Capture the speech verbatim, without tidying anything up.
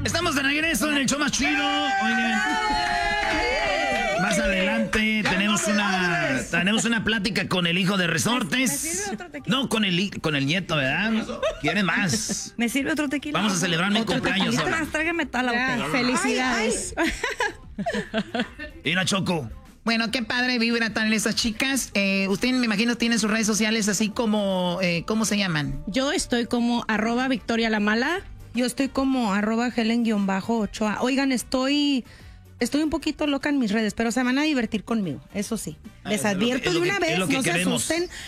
Estamos de regreso en el show más chido. Oigan, más adelante tenemos una tenemos una plática con el hijo de Resortes. No, con el con el nieto, ¿verdad? ¿Quieren más? ¿Me sirve otro tequila? Vamos a celebrar mi cumpleaños ahora. Más, tráigame toda la botella. Felicidades. Mira, Choco. Bueno, qué padre vibra tan esas chicas. Eh, usted, me imagino, tiene sus redes sociales así como, eh, ¿cómo se llaman? Yo estoy como arroba Victoria la Mala. Yo estoy como arroba Helen-Ochoa. Oigan, estoy... Estoy un poquito loca en mis redes, pero se van a divertir conmigo, eso sí. Les Ah, advierto es lo que- de es una lo que- vez, es lo que no queremos. se asusten.